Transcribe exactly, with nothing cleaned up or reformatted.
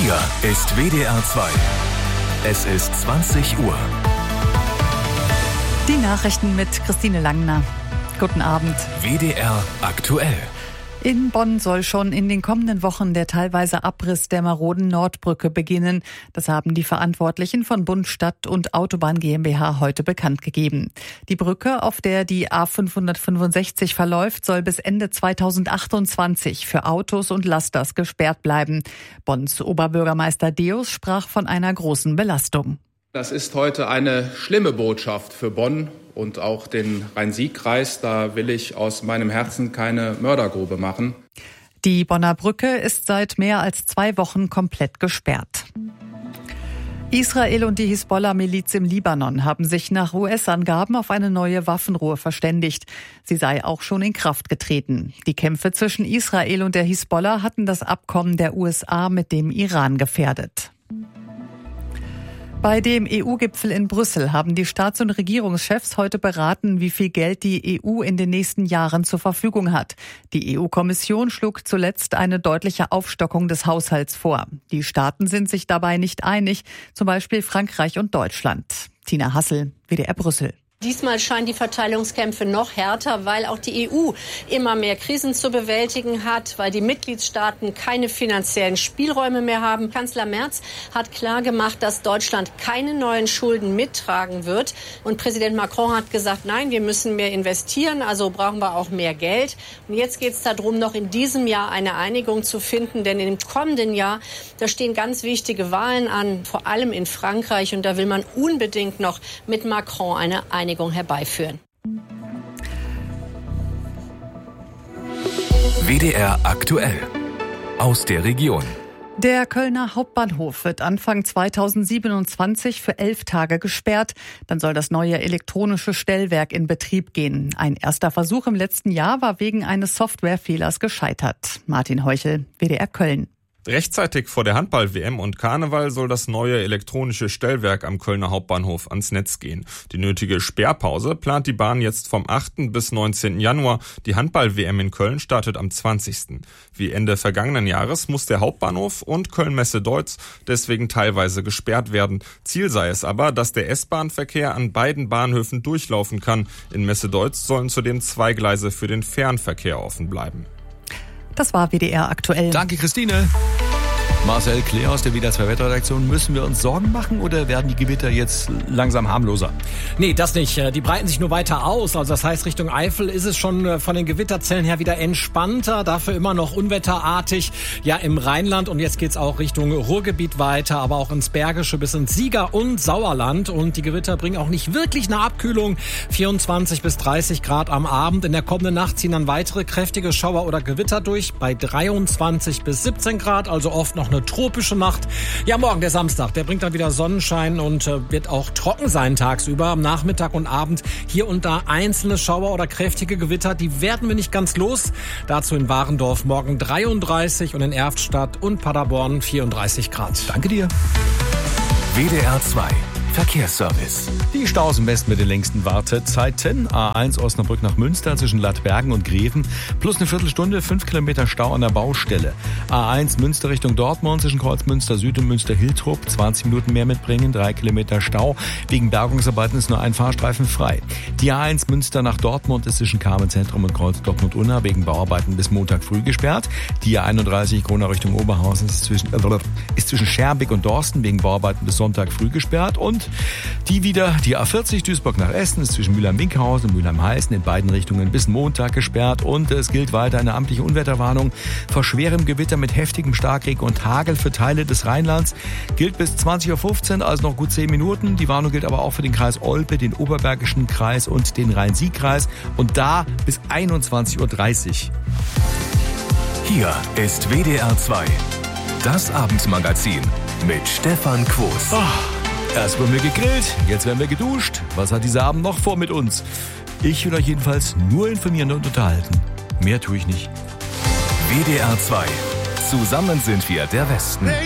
Hier ist W D R zwei. Es ist zwanzig Uhr. Die Nachrichten mit Christine Langner. Guten Abend. W D R aktuell. In Bonn soll schon in den kommenden Wochen der teilweise Abriss der maroden Nordbrücke beginnen. Das haben die Verantwortlichen von Bund, Stadt und Autobahn GmbH heute bekannt gegeben. Die Brücke, auf der die A fünfhundertfünfundsechzig verläuft, soll bis Ende zweitausendachtundzwanzig für Autos und Lasters gesperrt bleiben. Bonns Oberbürgermeister Deus sprach von einer großen Belastung. Das ist heute eine schlimme Botschaft für Bonn und auch den Rhein-Sieg-Kreis. Da will ich aus meinem Herzen keine Mördergrube machen. Die Bonner Brücke ist seit mehr als zwei Wochen komplett gesperrt. Israel und die Hisbollah-Miliz im Libanon haben sich nach U S-Angaben auf eine neue Waffenruhe verständigt. Sie sei auch schon in Kraft getreten. Die Kämpfe zwischen Israel und der Hisbollah hatten das Abkommen der U S A mit dem Iran gefährdet. Bei dem E U-Gipfel in Brüssel haben die Staats- und Regierungschefs heute beraten, wie viel Geld die E U in den nächsten Jahren zur Verfügung hat. Die E U-Kommission schlug zuletzt eine deutliche Aufstockung des Haushalts vor. Die Staaten sind sich dabei nicht einig, zum Beispiel Frankreich und Deutschland. Tina Hassel, W D R Brüssel. Diesmal scheinen die Verteilungskämpfe noch härter, weil auch die E U immer mehr Krisen zu bewältigen hat, weil die Mitgliedstaaten keine finanziellen Spielräume mehr haben. Kanzler Merz hat klargemacht, dass Deutschland keine neuen Schulden mittragen wird. Und Präsident Macron hat gesagt, nein, wir müssen mehr investieren, also brauchen wir auch mehr Geld. Und jetzt geht es darum, noch in diesem Jahr eine Einigung zu finden, denn im kommenden Jahr, da stehen ganz wichtige Wahlen an, vor allem in Frankreich. Und da will man unbedingt noch mit Macron eine Einigung herbeiführen. W D R aktuell. Aus der Region. Der Kölner Hauptbahnhof wird Anfang zweitausendsiebenundzwanzig für elf Tage gesperrt. Dann soll das neue elektronische Stellwerk in Betrieb gehen. Ein erster Versuch im letzten Jahr war wegen eines Softwarefehlers gescheitert. Martin Heuchel, W D R Köln. Rechtzeitig vor der Handball-W M und Karneval soll das neue elektronische Stellwerk am Kölner Hauptbahnhof ans Netz gehen. Die nötige Sperrpause plant die Bahn jetzt vom achten bis neunzehnten Januar. Die Handball-W M in Köln startet am zwanzigsten Wie Ende vergangenen Jahres muss der Hauptbahnhof und Köln-Messe-Deutz deswegen teilweise gesperrt werden. Ziel sei es aber, dass der S-Bahn-Verkehr an beiden Bahnhöfen durchlaufen kann. In Messe-Deutz sollen zudem zwei Gleise für den Fernverkehr offen bleiben. Das war W D R aktuell. Danke, Christine. Marcel Claire aus der W D R zwei Wetterredaktion. Müssen wir uns Sorgen machen oder werden die Gewitter jetzt langsam harmloser? Nee, das nicht. Die breiten sich nur weiter aus. Also das heißt, Richtung Eifel ist es schon von den Gewitterzellen her wieder entspannter. Dafür immer noch unwetterartig. Ja, im Rheinland. Und jetzt geht's auch Richtung Ruhrgebiet weiter, aber auch ins Bergische bis ins Sieger- und Sauerland. Und die Gewitter bringen auch nicht wirklich eine Abkühlung. vierundzwanzig bis dreißig Grad am Abend. In der kommenden Nacht ziehen dann weitere kräftige Schauer oder Gewitter durch. Bei dreiundzwanzig bis siebzehn Grad, also oft noch eine tropische Nacht. Ja, morgen der Samstag, der bringt dann wieder Sonnenschein und äh, wird auch trocken sein tagsüber. Am Nachmittag und Abend hier und da einzelne Schauer oder kräftige Gewitter, die werden wir nicht ganz los. Dazu in Warendorf morgen dreiunddreißig und in Erftstadt und Paderborn vierunddreißig Grad. Danke dir. W D R zwei Verkehrsservice. Die Staus im Westen mit den längsten Wartezeiten. A eins Osnabrück nach Münster zwischen Lattbergen und Greven. Plus eine Viertelstunde, fünf Kilometer Stau an der Baustelle. A eins Münster Richtung Dortmund zwischen Kreuzmünster Süd und Münster-Hiltrup. zwanzig Minuten mehr mitbringen, drei Kilometer Stau. Wegen Bergungsarbeiten ist nur ein Fahrstreifen frei. Die A eins Münster nach Dortmund ist zwischen Carmen-Zentrum und Kreuz Dortmund-Unna wegen Bauarbeiten bis Montag früh gesperrt. Die A einunddreißig Gronau Richtung Oberhausen ist zwischen, äh, ist zwischen Scherbeck und Dorsten wegen Bauarbeiten bis Sonntag früh gesperrt. Und die wieder, die A vierzig Duisburg nach Essen ist zwischen Mülheim-Winkhausen und Mülheim-Heißen in beiden Richtungen bis Montag gesperrt. Und es gilt weiter eine amtliche Unwetterwarnung vor schwerem Gewitter mit heftigem Starkregen und Hagel für Teile des Rheinlands. Gilt bis zwanzig Uhr fünfzehn, also noch gut zehn Minuten. Die Warnung gilt aber auch für den Kreis Olpe, den Oberbergischen Kreis und den Rhein-Sieg-Kreis. Und da bis einundzwanzig Uhr dreißig. Hier ist W D R zwei. Das Abendmagazin mit Stefan Quos. Oh. Erst wurden wir gegrillt, jetzt werden wir geduscht. Was hat dieser Abend noch vor mit uns? Ich will euch jedenfalls nur informieren und unterhalten. Mehr tue ich nicht. W D R zwei. Zusammen sind wir der Westen.